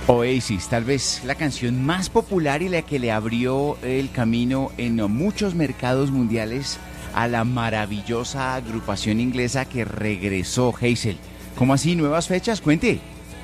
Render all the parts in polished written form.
Oasis, tal vez la canción más popular y la que le abrió el camino en muchos mercados mundiales a la maravillosa agrupación inglesa que regresó. Hazel, ¿cómo así? ¿Nuevas fechas? Cuente.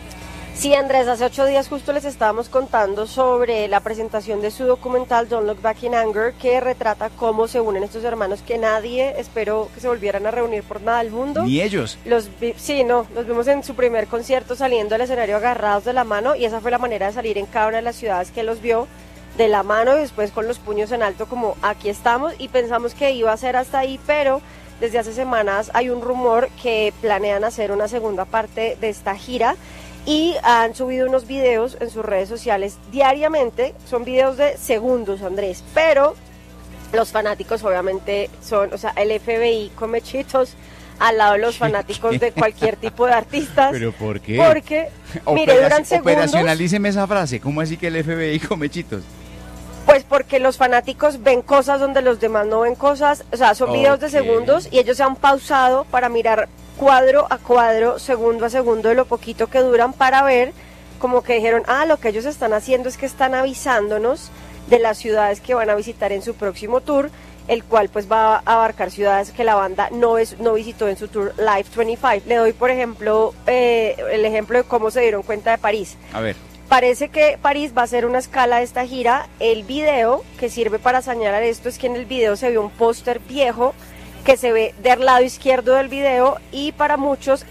Sí, Andrés, hace 8 días justo les estábamos contando sobre la presentación de su documental Don't Look Back in Anger, que retrata cómo se unen estos hermanos que nadie esperó que se volvieran a reunir por nada del mundo. Ni ellos. Los vimos en su primer concierto saliendo del escenario agarrados de la mano, y esa fue la manera de salir en cada una de las ciudades que los vio, de la mano y después con los puños en alto como aquí estamos, y pensamos que iba a ser hasta ahí, pero desde hace semanas hay un rumor que planean hacer una segunda parte de esta gira. Y han subido unos videos en sus redes sociales diariamente, son videos de segundos, Andrés, pero los fanáticos obviamente son, o sea, el FBI come chitos al lado de los fanáticos de cualquier tipo de artistas. ¿Pero por qué? Porque, mire, duran segundos. Operacionalíceme esa frase, ¿cómo así que el FBI come chitos? Pues porque los fanáticos ven cosas donde los demás no ven cosas, o sea, son videos de segundos y ellos se han pausado para mirar cuadro a cuadro, segundo a segundo de lo poquito que duran, para ver, como que dijeron, lo que ellos están haciendo es que están avisándonos de las ciudades que van a visitar en su próximo tour, el cual pues va a abarcar ciudades que la banda no visitó en su tour Live 25. Le doy, por ejemplo, el ejemplo de cómo se dieron cuenta de París. A ver. Parece que París va a ser una escala de esta gira. El video que sirve para señalar esto es que en el video se ve un póster viejo que se ve del lado izquierdo del video, y para muchos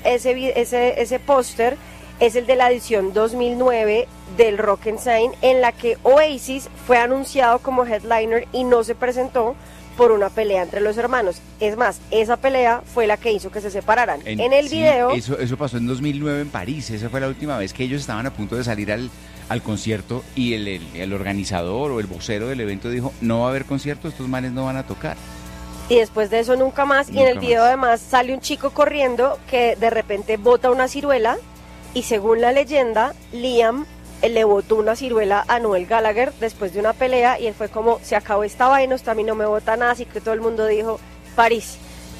ese póster es el de la edición 2009 del Rock and Sign, en la que Oasis fue anunciado como headliner y no se presentó por una pelea entre los hermanos. Es más, esa pelea fue la que hizo que se separaran. En el video... Eso pasó en 2009 en París, esa fue la última vez que ellos estaban a punto de salir al concierto, y el organizador o el vocero del evento dijo, no va a haber concierto, estos manes no van a tocar. Y después de eso nunca más. Y en el video además sale un chico corriendo que de repente bota una ciruela, y según la leyenda, Liam le botó una ciruela a Noel Gallagher después de una pelea, y él fue como, se acabó esta vaina, usted a mí no me bota nada, así que todo el mundo dijo, París,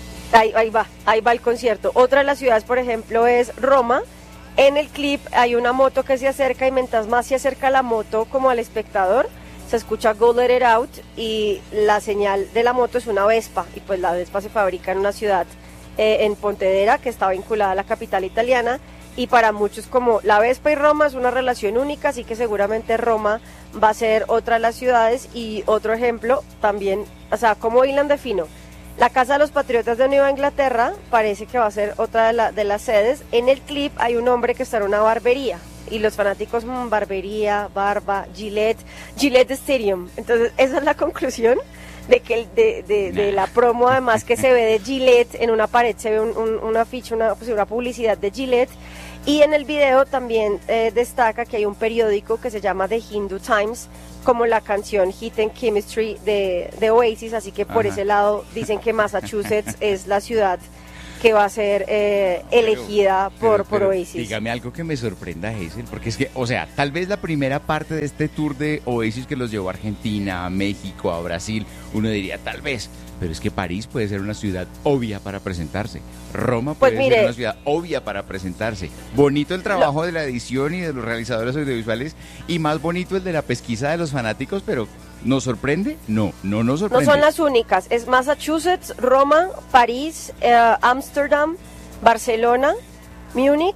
ahí va el concierto. Otra de las ciudades, por ejemplo, es Roma. En el clip hay una moto que se acerca, y mientras más se acerca la moto como al espectador, se escucha Go Let It Out, y la señal de la moto es una Vespa, y pues la Vespa se fabrica en una ciudad en Pontedera, que está vinculada a la capital italiana, y para muchos como la Vespa y Roma es una relación única, así que seguramente Roma va a ser otra de las ciudades. Y otro ejemplo también, o sea, como hilan de fino, la Casa de los Patriotas de Nueva Inglaterra parece que va a ser otra de las sedes. En el clip hay un hombre que está en una barbería, y los fanáticos, barbería, barba, Gillette Stadium. Entonces esa es la conclusión de que de la promo, además, que se ve de Gillette en una pared, se ve un afiche, una publicidad de Gillette. Y en el video también destaca que hay un periódico que se llama The Hindu Times, como la canción Hit and Chemistry de Oasis, así que por ese lado dicen que Massachusetts es la ciudad que va a ser elegida por Oasis. Dígame algo que me sorprenda, Hazel, porque es que, o sea, tal vez la primera parte de este tour de Oasis que los llevó a Argentina, a México, a Brasil, uno diría tal vez, pero es que París puede ser una ciudad obvia para presentarse, Roma puede ser una ciudad obvia para presentarse. Bonito el trabajo de la edición y de los realizadores audiovisuales, y más bonito el de la pesquisa de los fanáticos, pero ¿nos sorprende? No nos sorprende. No son las únicas, es Massachusetts, Roma, París, Ámsterdam, Barcelona, Múnich,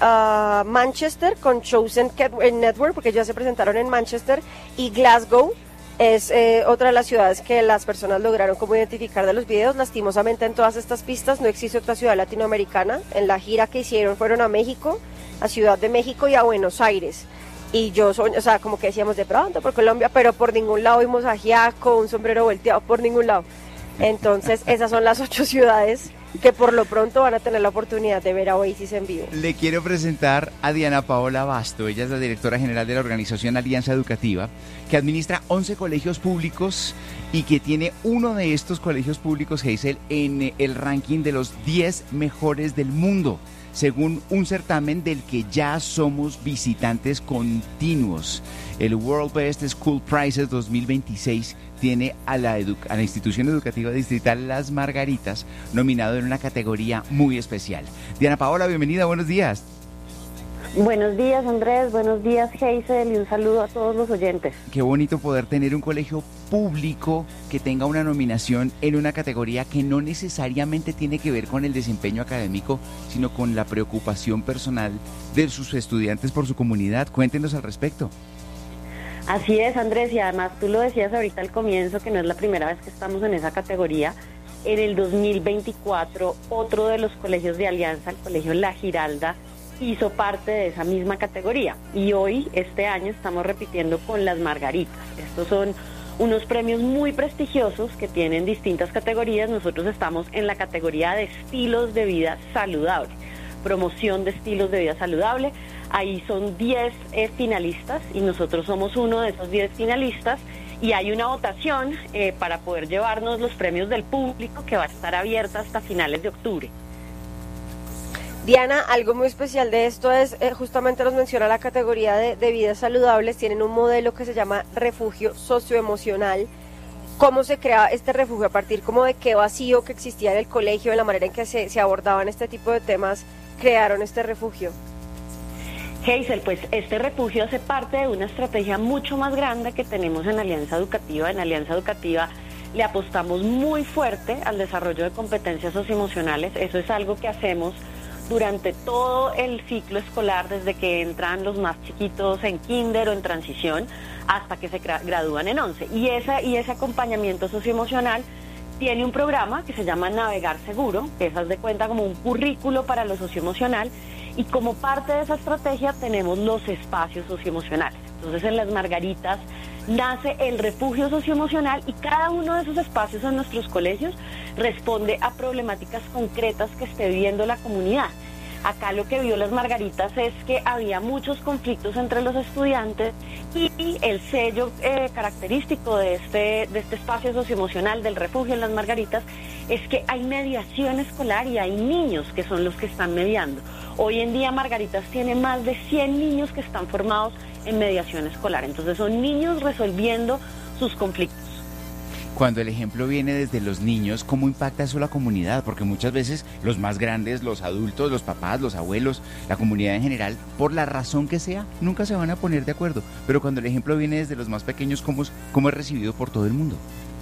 Manchester con Chosen Network, porque ya se presentaron en Manchester, y Glasgow es otra de las ciudades que las personas lograron como identificar de los videos. Lastimosamente en todas estas pistas no existe otra ciudad latinoamericana. En la gira que hicieron fueron a México, a Ciudad de México y a Buenos Aires. Y como que decíamos de pronto por Colombia, pero por ningún lado vimos a Giaco, un sombrero volteado, por ningún lado. Entonces esas son las 8 ciudades que por lo pronto van a tener la oportunidad de ver a Oasis en vivo. Le quiero presentar a Diana Paola Basto. Ella es la directora general de la organización Alianza Educativa, que administra 11 colegios públicos y que tiene uno de estos colegios públicos, Hazel, en el ranking de los 10 mejores del mundo, según un certamen del que ya somos visitantes continuos. El World Best School Prizes 2026 tiene a la institución educativa distrital Las Margaritas nominado en una categoría muy especial. Diana Paola, bienvenida, buenos días. Buenos días, Andrés, buenos días, Hazel, y un saludo a todos los oyentes. Qué bonito poder tener un colegio público que tenga una nominación en una categoría que no necesariamente tiene que ver con el desempeño académico, sino con la preocupación personal de sus estudiantes por su comunidad. Cuéntenos al respecto. Así es, Andrés, y además tú lo decías ahorita al comienzo, que no es la primera vez que estamos en esa categoría. En el 2024, otro de los colegios de Alianza, el Colegio La Giralda, hizo parte de esa misma categoría. Y hoy, este año, estamos repitiendo con las Margaritas. Estos son unos premios muy prestigiosos que tienen distintas categorías. Nosotros estamos en la categoría de estilos de vida saludable, promoción de estilos de vida saludable. Ahí son 10 finalistas y nosotros somos uno de esos 10 finalistas. Y hay una votación para poder llevarnos los premios del público que va a estar abierta hasta finales de octubre. Diana, algo muy especial de esto es, justamente nos menciona la categoría de vidas saludables, tienen un modelo que se llama refugio socioemocional. ¿Cómo se crea este refugio? ¿A partir como de qué vacío que existía en el colegio, de la manera en que se abordaban este tipo de temas, crearon este refugio? Hazel, pues este refugio hace parte de una estrategia mucho más grande que tenemos en Alianza Educativa. En Alianza Educativa le apostamos muy fuerte al desarrollo de competencias socioemocionales. Eso es algo que hacemos durante todo el ciclo escolar, desde que entran los más chiquitos en kinder o en transición hasta que se gradúan en 11. Y ese acompañamiento socioemocional tiene un programa que se llama Navegar Seguro, que es, haz de cuenta, como un currículo para lo socioemocional, y como parte de esa estrategia tenemos los espacios socioemocionales. Entonces, en las Margaritas nace el refugio socioemocional y cada uno de esos espacios en nuestros colegios responde a problemáticas concretas que esté viviendo la comunidad. Acá lo que vio las Margaritas es que había muchos conflictos entre los estudiantes y el sello característico de este espacio socioemocional del refugio en las Margaritas es que hay mediación escolar y hay niños que son los que están mediando. Hoy en día Margaritas tiene más de 100 niños que están formados en mediación escolar, entonces son niños resolviendo sus conflictos. Cuando el ejemplo viene desde los niños, ¿cómo impacta eso a la comunidad? Porque muchas veces los más grandes, los adultos, los papás, los abuelos, la comunidad en general, por la razón que sea, nunca se van a poner de acuerdo. Pero cuando el ejemplo viene desde los más pequeños, ¿cómo es recibido por todo el mundo?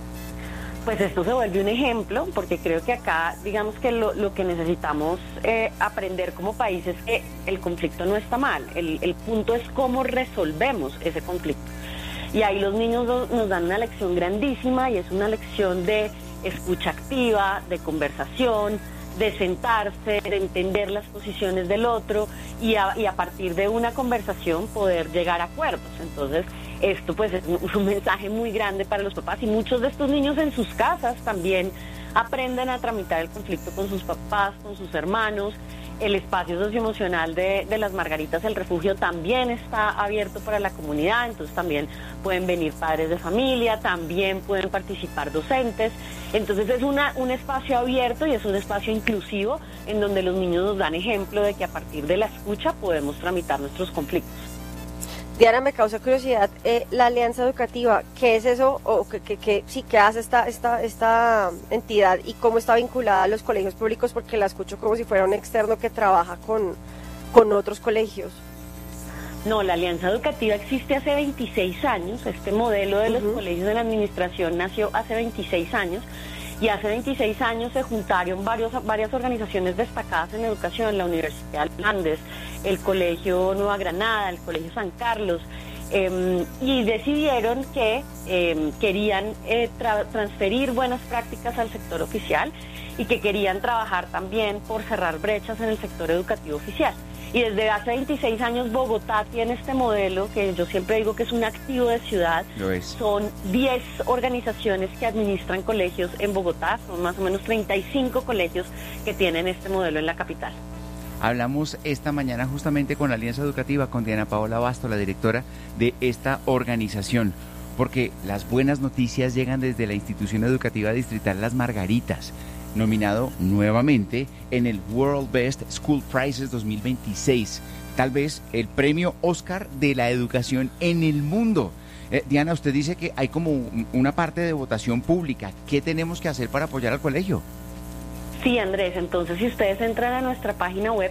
Pues esto se vuelve un ejemplo, porque creo que acá, digamos que lo que necesitamos aprender como país es que el conflicto no está mal, el punto es cómo resolvemos ese conflicto. Y ahí los niños nos dan una lección grandísima y es una lección de escucha activa, de conversación, de sentarse, de entender las posiciones del otro y a partir de una conversación poder llegar a acuerdos. Entonces, esto pues es un mensaje muy grande para los papás y muchos de estos niños en sus casas también aprenden a tramitar el conflicto con sus papás, con sus hermanos. El espacio socioemocional de las Margaritas, el refugio, también está abierto para la comunidad, entonces también pueden venir padres de familia, también pueden participar docentes. Entonces es un espacio abierto y es un espacio inclusivo en donde los niños nos dan ejemplo de que a partir de la escucha podemos tramitar nuestros conflictos. Diana, me causa curiosidad, la Alianza Educativa, ¿qué es eso? O ¿qué hace esta entidad y cómo está vinculada a los colegios públicos? Porque la escucho como si fuera un externo que trabaja con otros colegios. No, la Alianza Educativa existe hace 26 años, este modelo de los colegios de la administración nació hace 26 años. Y hace 26 años se juntaron varias organizaciones destacadas en educación, la Universidad de Andes, el Colegio Nueva Granada, el Colegio San Carlos, y decidieron que querían transferir buenas prácticas al sector oficial y que querían trabajar también por cerrar brechas en el sector educativo oficial. Y desde hace 26 años Bogotá tiene este modelo que yo siempre digo que es un activo de ciudad. Lo es. Son 10 organizaciones que administran colegios en Bogotá, son más o menos 35 colegios que tienen este modelo en la capital. Hablamos esta mañana justamente con la Alianza Educativa, con Diana Paola Basto, la directora de esta organización, porque las buenas noticias llegan desde la institución educativa distrital Las Margaritas, nominado nuevamente en el World Best School Prizes 2026, tal vez el premio Oscar de la educación en el mundo. Diana, usted dice que hay como una parte de votación pública. ¿Qué tenemos que hacer para apoyar al colegio? Sí, Andrés, entonces si ustedes entran a nuestra página web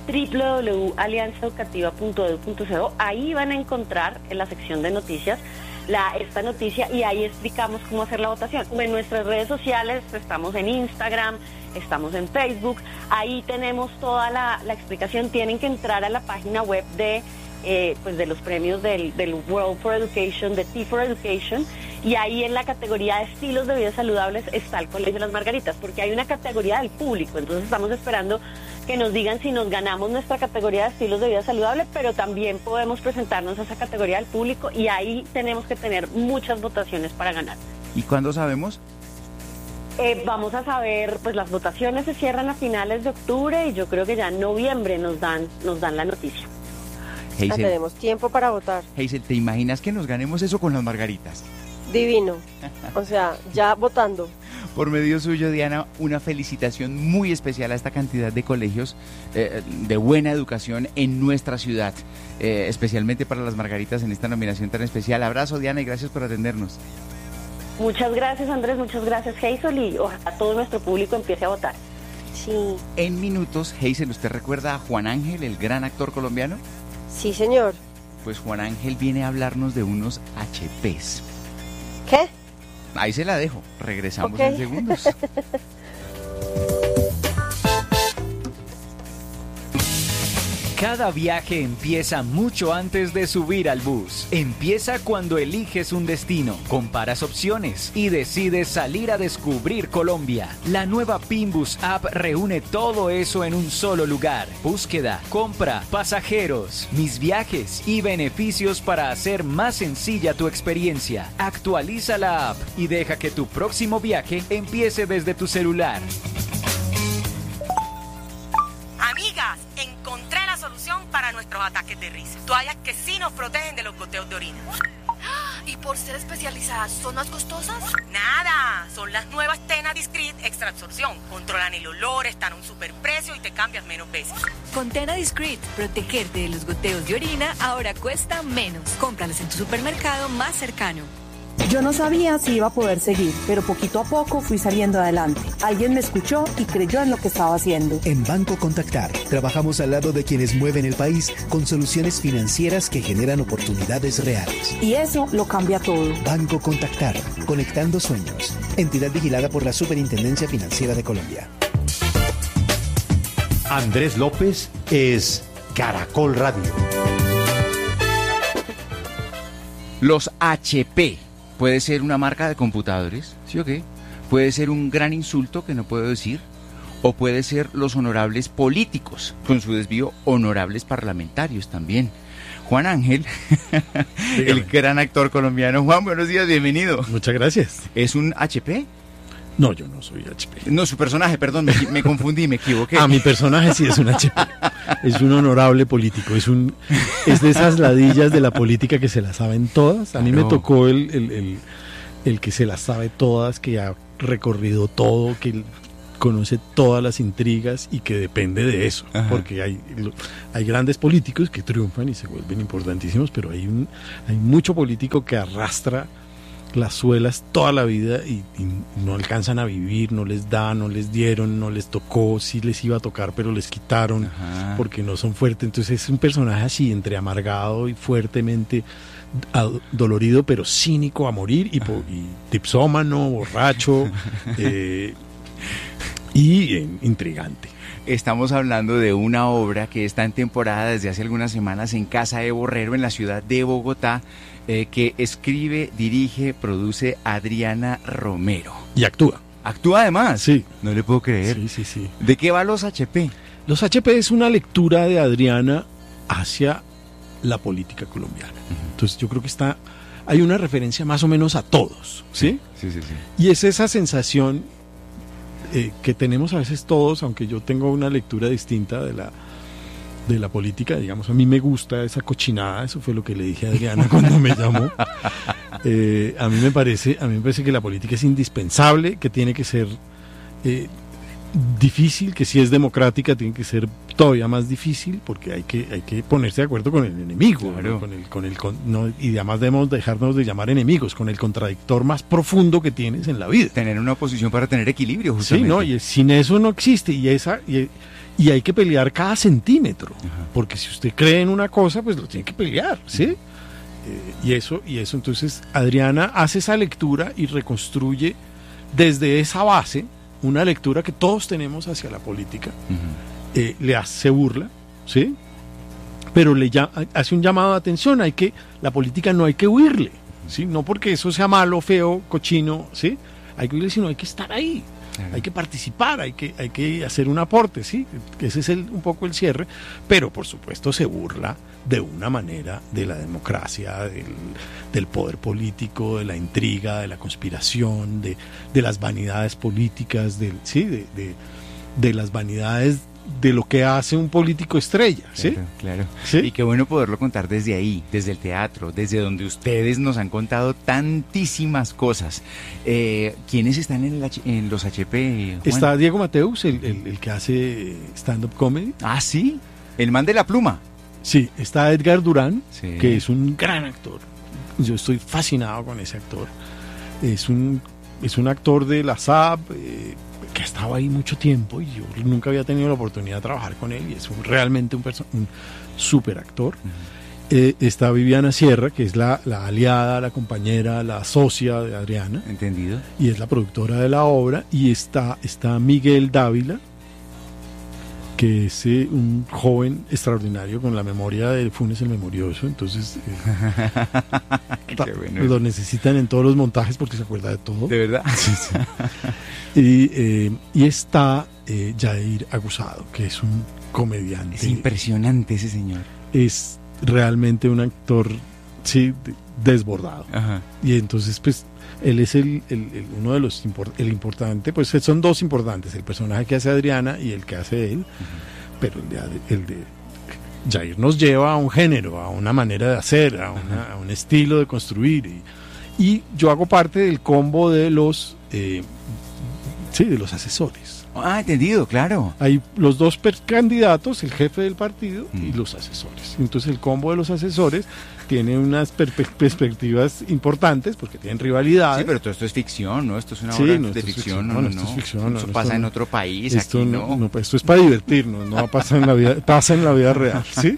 www.alianzaeducativa.edu.co. Ahí van a encontrar en la sección de noticias esta noticia y ahí explicamos cómo hacer la votación. En nuestras redes sociales estamos en Instagram, estamos en Facebook, ahí tenemos toda la explicación. Tienen que entrar a la página web de los premios del World for Education, de T for Education, y ahí en la categoría de estilos de vida saludables está el Colegio de las Margaritas, porque hay una categoría del público, entonces estamos esperando que nos digan si nos ganamos nuestra categoría de estilos de vida saludable, pero también podemos presentarnos a esa categoría del público y ahí tenemos que tener muchas votaciones para ganar. ¿Y cuándo sabemos? Vamos a saber, pues las votaciones se cierran a finales de octubre y yo creo que ya en noviembre nos dan la noticia. Hazel, tenemos tiempo para votar. Hazel, ¿te imaginas que nos ganemos eso con las margaritas? Divino. O sea, ya votando. Por medio suyo, Diana, una felicitación muy especial a esta cantidad de colegios de buena educación en nuestra ciudad, especialmente para las margaritas en esta nominación tan especial. Abrazo, Diana, y gracias por atendernos. Muchas gracias, Andrés, muchas gracias, Hazel, y ojalá todo nuestro público empiece a votar. Sí. En minutos, Hazel, ¿usted recuerda a Juan Ángel, el gran actor colombiano? Sí, señor. Pues Juan Ángel viene a hablarnos de unos HPs. ¿Qué? Ahí se la dejo. Regresamos Okay. en segundos. Cada viaje empieza mucho antes de subir al bus. Empieza cuando eliges un destino, comparas opciones y decides salir a descubrir Colombia. La nueva Pinbus App reúne todo eso en un solo lugar. Búsqueda, compra, pasajeros, mis viajes y beneficios para hacer más sencilla tu experiencia. Actualiza la app y deja que tu próximo viaje empiece desde tu celular. Amigas, encontré la solución para nuestros ataques de risa. Toallas que sí nos protegen de los goteos de orina. ¿Y por ser especializadas son más costosas? Nada, son las nuevas Tena Discreet Extra Absorción. Controlan el olor, están a un superprecio y te cambias menos veces. Con Tena Discreet, protegerte de los goteos de orina ahora cuesta menos. Cómpralas en tu supermercado más cercano. Yo no sabía si iba a poder seguir, pero poquito a poco fui saliendo adelante. Alguien me escuchó y creyó en lo que estaba haciendo. En Banco Contactar, trabajamos al lado de quienes mueven el país con soluciones financieras que generan oportunidades reales. Y eso lo cambia todo. Banco Contactar, conectando sueños. Entidad vigilada por la Superintendencia Financiera de Colombia. Andrés López es Caracol Radio. Los HP. ¿Puede ser una marca de computadores? ¿Sí o qué? ¿Puede ser un gran insulto que no puedo decir? ¿O puede ser los honorables políticos, con su desvío honorables parlamentarios también? Juan Ángel, el gran actor colombiano. Juan, buenos días, bienvenido. Muchas gracias. ¿Es un HP? No, yo no soy HP. No, su personaje, perdón, me confundí, me equivoqué. Mi personaje sí es un HP. Es un honorable político. Es de esas ladillas de la política que se las saben todas. A mí me tocó el que se las sabe todas, que ha recorrido todo, que conoce todas las intrigas y que depende de eso. Ajá. Porque hay grandes políticos que triunfan y se vuelven importantísimos, pero hay mucho político que arrastra las suelas toda la vida y no alcanzan a vivir, no les dieron, no les tocó, sí les iba a tocar, pero les quitaron. Ajá. Porque no son fuertes. Entonces es un personaje así, entre amargado y fuertemente dolorido, pero cínico a morir y tipsómano, borracho y intrigante. Estamos hablando de una obra que está en temporada desde hace algunas semanas en Casa de Borrero, en la ciudad de Bogotá, que escribe, dirige, produce Adriana Romero. Y actúa. ¿Actúa además? Sí. No le puedo creer. Sí. ¿De qué va Los HP? Los HP es una lectura de Adriana hacia la política colombiana. Uh-huh. Entonces yo creo que hay una referencia más o menos a todos, ¿sí? Sí. Y es esa sensación que tenemos a veces todos, aunque yo tengo una lectura distinta de la política, digamos, a mí me gusta esa cochinada, eso fue lo que le dije a Adriana cuando me llamó. A mí me parece que la política es indispensable, que tiene que ser difícil, que si es democrática tiene que ser todavía más difícil, porque hay que ponerse de acuerdo con el enemigo, claro. ¿no? Y además debemos dejarnos de llamar enemigos, con el contradictor más profundo que tienes en la vida. Tener una oposición para tener equilibrio, justamente. Sí, ¿no? Y sin eso no existe, y hay que pelear cada centímetro, porque si usted cree en una cosa, pues lo tiene que pelear, ¿sí? Y eso, entonces Adriana hace esa lectura y reconstruye desde esa base una lectura que todos tenemos hacia la política. Le hace burla, ¿sí? Pero hace un llamado de atención. La política no hay que huirle, ¿sí? No porque eso sea malo, feo, cochino, ¿sí? Hay que huirle, sino hay que estar ahí. Claro. Hay que participar, hay que hacer un aporte, ¿sí? Ese es un poco el cierre, pero por supuesto se burla de una manera de la democracia, del poder político, de la intriga, de la conspiración, de las vanidades políticas, de las vanidades de lo que hace un político estrella, ¿sí? Claro. ¿Sí? Y qué bueno poderlo contar desde ahí, desde el teatro, desde donde ustedes nos han contado tantísimas cosas. ¿Quiénes están en los HP, Juan? Está Diego Mateus, el que hace stand-up comedy. Ah, sí, el man de la pluma. Sí, está Edgar Durán, sí, que es un gran actor. Yo estoy fascinado con ese actor. Es un actor de la SAP, que ha estado ahí mucho tiempo, y yo nunca había tenido la oportunidad de trabajar con él, y es realmente un súper actor. Está Viviana Sierra, que es la aliada, la compañera, la socia de Adriana. Entendido. Y es la productora de la obra. Y está Miguel Dávila, que es un joven extraordinario con la memoria de Funes el Memorioso. Entonces bueno, lo necesitan en todos los montajes porque se acuerda de todo. ¿De verdad? Sí, sí. Y está Jair Aguzado, que es un comediante. Es impresionante ese señor. Es realmente un actor, sí, desbordado. Ajá. Y entonces pues él es uno de los importante, pues son dos importantes, el personaje que hace Adriana y el que hace él, pero el de Jair nos lleva a un género, a una manera de hacer, a un estilo de construir, y yo hago parte del combo de los de los asesores. Ah, entendido, claro. Hay los dos candidatos, el jefe del partido y los asesores. Entonces el combo de los asesores tiene unas perspectivas importantes porque tienen rivalidades. Sí, pero todo esto es ficción, ¿no? Esto es una obra de ficción. No, esto es ficción. Esto pasa en otro país, esto aquí no. Esto es para divertirnos, no pasa en la vida, pasa en la vida real, ¿sí?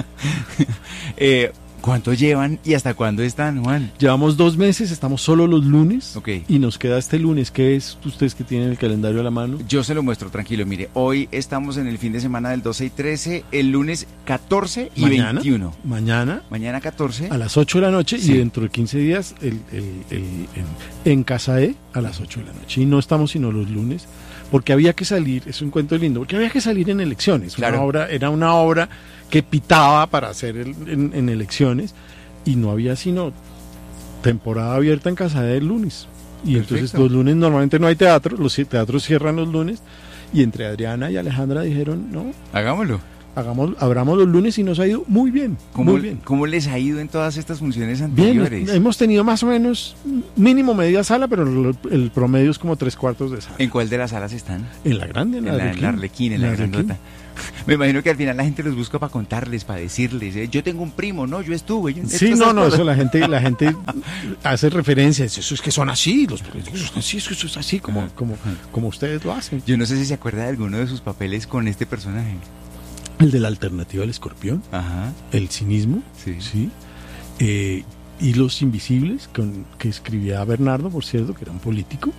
¿Cuánto llevan y hasta cuándo están, Juan? Llevamos 2 meses, estamos solo los lunes. Ok. Y nos queda este lunes. ¿Qué es ustedes que tienen el calendario a la mano? Yo se lo muestro, tranquilo. Mire, hoy estamos en el fin de semana del 12 y 13, el lunes 14 y mañana, 21. Mañana 14. A las 8 de la noche, sí. Y dentro de 15 días en Casaé a las 8 de la noche. Y no estamos sino los lunes, porque había que salir, es un cuento lindo, porque había que salir en elecciones. Claro. Era una obra que pitaba para hacer en elecciones, y no había sino temporada abierta en Casaé el lunes. Y perfecto. Entonces los lunes normalmente no hay teatro, los teatros cierran los lunes, y entre Adriana y Alejandra dijeron, no, hagámoslo. Abramos los lunes, y nos ha ido muy bien. Muy bien. ¿Cómo les ha ido en todas estas funciones anteriores? Bien, hemos tenido más o menos mínimo media sala, pero el promedio es como 3/4 de sala. ¿En cuál de las salas están? En la grande, en la Arlequín, en la grandota. Me imagino que al final la gente los busca para contarles, para decirles, yo tengo un primo, no, yo estuve. Sí, no, eso la gente hace referencias, eso es que son así, los políticos son así, eso es así, como ustedes lo hacen. Yo no sé si se acuerda de alguno de sus papeles con este personaje. El de la alternativa del escorpión. Ajá. El cinismo. Sí. Y Los Invisibles, que escribía Bernardo, por cierto, que era un político.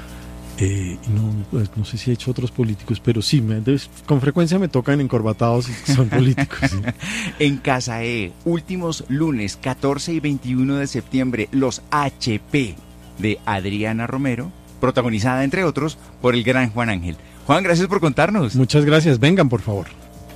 No sé si he hecho otros políticos, pero sí, con frecuencia me tocan encorbatados y son políticos. Sí. En Casaé, últimos lunes 14 y 21 de septiembre, Los HP de Adriana Romero, protagonizada, entre otros, por el gran Juan Ángel. Juan, gracias por contarnos. Muchas gracias, vengan por favor.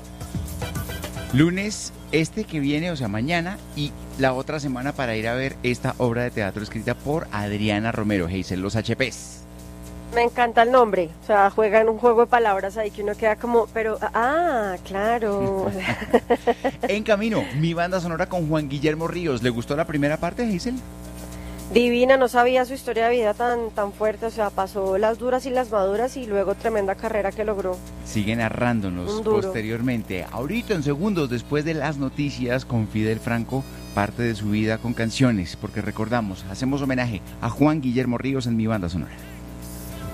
Lunes que viene, o sea, mañana, y la otra semana para ir a ver esta obra de teatro escrita por Adriana Romero, Hazel, Los HPs. Me encanta el nombre, o sea, juegan un juego de palabras ahí que uno queda como, pero, claro. En camino, mi banda sonora con Juan Guillermo Ríos. ¿Le gustó la primera parte, Hazel? Divina, no sabía su historia de vida tan fuerte, o sea, pasó las duras y las maduras y luego tremenda carrera que logró. Sigue narrándonos posteriormente, ahorita en segundos después de las noticias, con Fidel Franco, parte de su vida con canciones, porque recordamos, hacemos homenaje a Juan Guillermo Ríos en Mi Banda Sonora.